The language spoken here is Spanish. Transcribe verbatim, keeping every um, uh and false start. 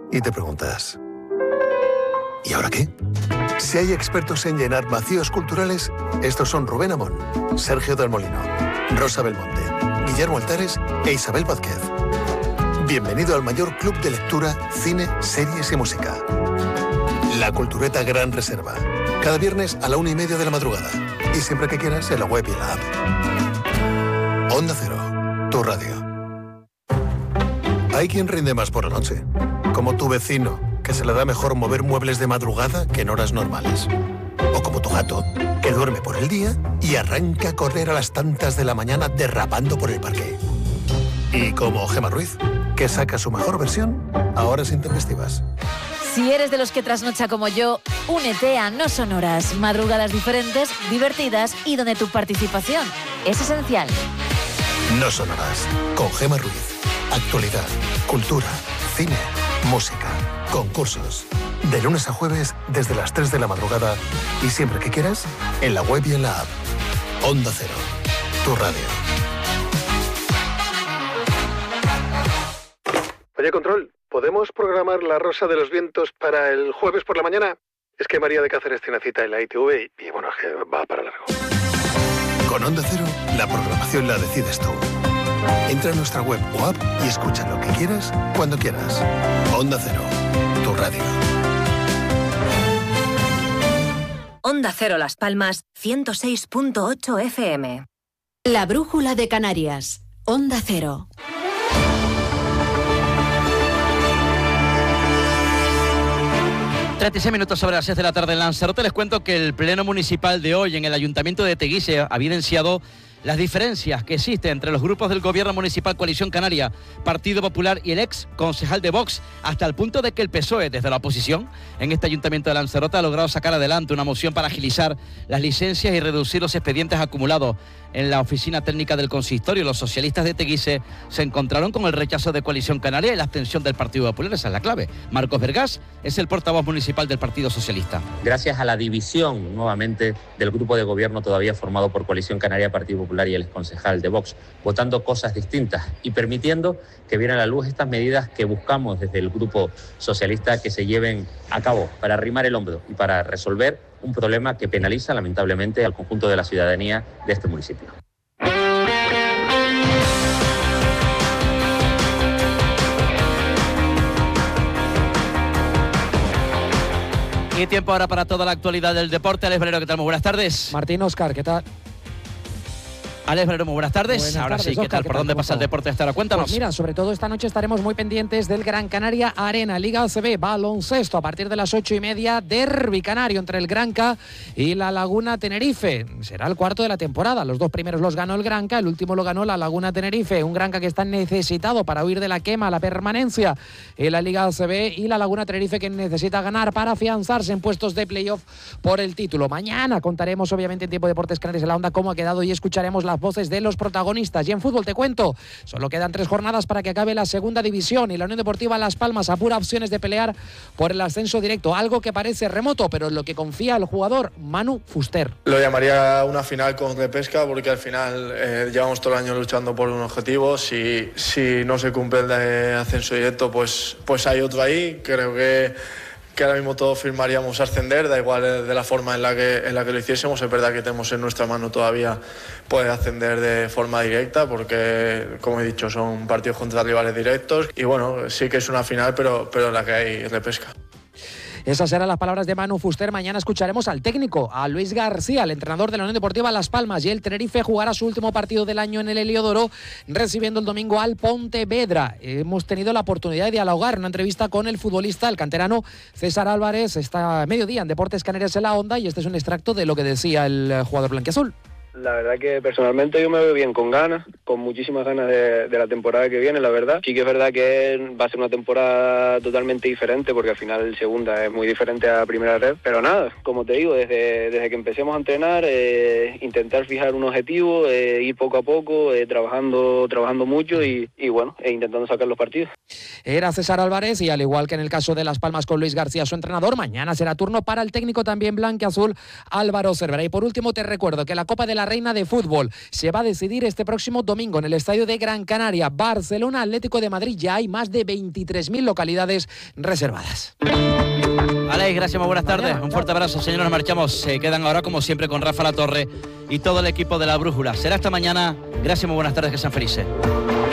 y te preguntas, ¿y ahora qué? Si hay expertos en llenar vacíos culturales, estos son Rubén Amón, Sergio del Molino, Rosa Belmonte, Guillermo Altares e Isabel Vázquez. Bienvenido al mayor club de lectura, cine, series y música. La Cultureta Gran Reserva. Cada viernes a la una y media de la madrugada. Y siempre que quieras en la web y la app. Onda Cero, tu radio. Hay quien rinde más por la noche. Como tu vecino, que se le da mejor mover muebles de madrugada que en horas normales. O como tu gato, que duerme por el día y arranca a correr a las tantas de la mañana derrapando por el parque. Y como Gemma Ruiz, que saca su mejor versión a horas intempestivas. Si eres de los que trasnocha como yo, únete a No Sonoras, madrugadas diferentes, divertidas y donde tu participación es esencial. No Sonoras, con Gemma Ruiz. Actualidad, cultura, cine, música, concursos. De lunes a jueves desde las tres de la madrugada y siempre que quieras en la web y en la app. Onda Cero, tu radio. Oye, Control, ¿podemos programar La Rosa de los Vientos para el jueves por la mañana? Es que María de Cáceres tiene cita en la I T V y, y bueno, es que va para largo. Con Onda Cero, la programación la decides tú. Entra a nuestra web o app y escucha lo que quieras, cuando quieras. Onda Cero, tu radio. Onda Cero Las Palmas, ciento seis punto ocho F M. La Brújula de Canarias. Onda Cero. treinta y seis minutos sobre las seis de la tarde en Lanzarote. Les cuento que el Pleno Municipal de hoy en el Ayuntamiento de Teguise ha evidenciado las diferencias que existen entre los grupos del Gobierno Municipal Coalición Canaria, Partido Popular y el ex concejal de Vox, hasta el punto de que el P S O E, desde la oposición, en este Ayuntamiento de Lanzarote ha logrado sacar adelante una moción para agilizar las licencias y reducir los expedientes acumulados en la oficina técnica del consistorio. Los socialistas de Teguise se encontraron con el rechazo de Coalición Canaria y la abstención del Partido Popular. Esa es la clave. Marcos Vergás es el portavoz municipal del Partido Socialista. Gracias a la división nuevamente del grupo de gobierno todavía formado por Coalición Canaria, Partido Popular y el exconcejal de Vox, votando cosas distintas y permitiendo que vieran a la luz estas medidas que buscamos desde el grupo socialista que se lleven a cabo para arrimar el hombro y para resolver un problema que penaliza lamentablemente al conjunto de la ciudadanía de este municipio. Y tiempo ahora para toda la actualidad del deporte. Alex Valero, ¿qué tal? Muy buenas tardes. Martín, Óscar, ¿qué tal? Alex Valero, muy buenas tardes. Buenas Ahora tardes, sí, ¿qué Oscar, tal? ¿Por dónde pasa el deporte hasta ahora? Cuéntanos. Pues mira, sobre todo esta noche estaremos muy pendientes del Gran Canaria Arena, Liga A C B, baloncesto, a partir de las ocho y media, derbi canario entre el Granca y la Laguna Tenerife. Será el cuarto de la temporada. Los dos primeros los ganó el Granca, el último lo ganó la Laguna Tenerife. Un Granca que está necesitado para huir de la quema, la permanencia en la Liga A C B, y la Laguna Tenerife que necesita ganar para afianzarse en puestos de playoff por el título. Mañana contaremos, obviamente, en Tiempo de Deportes Canarias en la Onda cómo ha quedado y escucharemos las voces de los protagonistas. Y en fútbol te cuento, solo quedan tres jornadas para que acabe la segunda división y la Unión Deportiva Las Palmas apura opciones de pelear por el ascenso directo, algo que parece remoto, pero en lo que confía el jugador Manu Fuster. Lo llamaría una final con repesca porque al final eh, llevamos todo el año luchando por un objetivo. Si, si no se cumple el de ascenso directo, pues, pues hay otro ahí. Creo que que ahora mismo todos firmaríamos ascender, da igual de la forma en la que en la que lo hiciésemos. Es verdad que tenemos en nuestra mano todavía poder ascender de forma directa porque, como he dicho, son partidos contra rivales directos y bueno, sí que es una final, pero, pero en la que hay repesca. Esas eran las palabras de Manu Fuster. Mañana escucharemos al técnico, a Luis García, el entrenador de la Unión Deportiva Las Palmas, y el Tenerife jugará su último partido del año en el Heliodoro, recibiendo el domingo al Pontevedra. Hemos tenido la oportunidad de dialogar en una entrevista con el futbolista, el canterano César Álvarez, está a mediodía en Deportes Canarias en la Onda, y este es un extracto de lo que decía el jugador blanquiazul. La verdad que personalmente yo me veo bien, con ganas, con muchísimas ganas de, de la temporada que viene, la verdad. Sí que es verdad que va a ser una temporada totalmente diferente porque al final segunda es muy diferente a primera red. Pero nada, como te digo, desde, desde que empecemos a entrenar, eh, intentar fijar un objetivo, eh, ir poco a poco, eh, trabajando trabajando mucho y, y bueno, e intentando sacar los partidos. Era César Álvarez y al igual que en el caso de Las Palmas con Luis García, su entrenador, mañana será turno para el técnico también blanquiazul, Álvaro Cervera. Y por último te recuerdo que la Copa de la la Reina de Fútbol. Se va a decidir este próximo domingo en el estadio de Gran Canaria. Barcelona, Atlético de Madrid. Ya hay más de veintitrés mil localidades reservadas. Alex, gracias, muy buenas tardes. Un fuerte abrazo, señores. Nos marchamos. Se quedan ahora, como siempre, con Rafa La Torre y todo el equipo de La Brújula. Será esta mañana. Gracias, muy buenas tardes. Que sean felices.